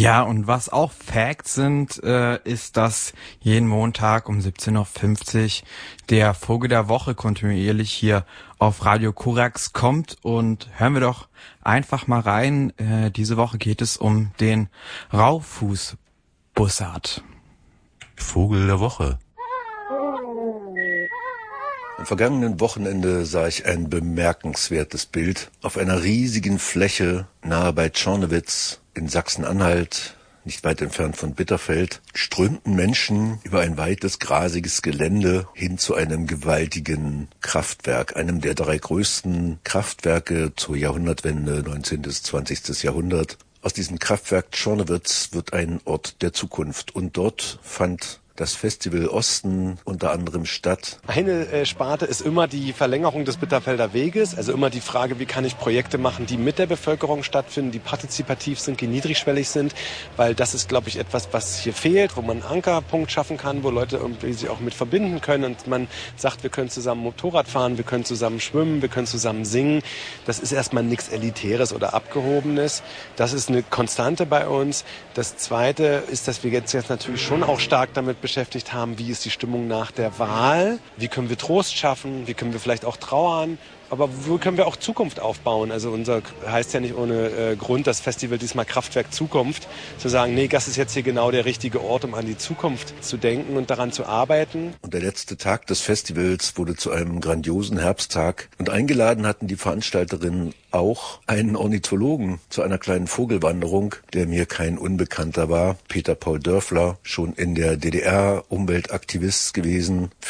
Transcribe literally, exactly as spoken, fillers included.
Ja, und was auch Facts sind, äh, ist, dass jeden Montag um siebzehn Uhr fünfzig der Vogel der Woche kontinuierlich hier auf Radio Korax kommt. Und hören wir doch einfach mal rein. Äh, diese Woche geht es um den Raufußbussard. Vogel der Woche. Am vergangenen Wochenende sah ich ein bemerkenswertes Bild. Auf einer riesigen Fläche nahe bei Czornowitz in Sachsen-Anhalt, nicht weit entfernt von Bitterfeld, strömten Menschen über ein weites, grasiges Gelände hin zu einem gewaltigen Kraftwerk, einem der drei größten Kraftwerke zur Jahrhundertwende, neunzehnten bis zwanzigsten Jahrhundert. Aus diesem Kraftwerk Czornowitz wird ein Ort der Zukunft und dort fand das Festival Osten unter anderem statt. Eine äh, Sparte ist immer die Verlängerung des Bitterfelder Weges, also immer die Frage, wie kann ich Projekte machen, die mit der Bevölkerung stattfinden, die partizipativ sind, die niedrigschwellig sind, weil das ist, glaube ich, etwas, was hier fehlt, wo man einen Ankerpunkt schaffen kann, wo Leute irgendwie sich auch mit verbinden können und man sagt, wir können zusammen Motorrad fahren, wir können zusammen schwimmen, wir können zusammen singen. Das ist erstmal nichts Elitäres oder Abgehobenes. Das ist eine Konstante bei uns. Das Zweite ist, dass wir jetzt, jetzt natürlich schon auch stark damit beschäftigt haben, wie ist die Stimmung nach der Wahl, wie können wir Trost schaffen, wie können wir vielleicht auch trauern, aber wo können wir auch Zukunft aufbauen? Also unser heißt ja nicht ohne äh, Grund das Festival diesmal Kraftwerk Zukunft, zu sagen, nee, das ist jetzt hier genau der richtige Ort, um an die Zukunft zu denken und daran zu arbeiten. Und der letzte Tag des Festivals wurde zu einem grandiosen Herbsttag und eingeladen hatten die Veranstalterinnen auch einen Ornithologen zu einer kleinen Vogelwanderung, der mir kein Unbekannter war. Peter Paul Dörfler, schon in der D D R Umweltaktivist gewesen,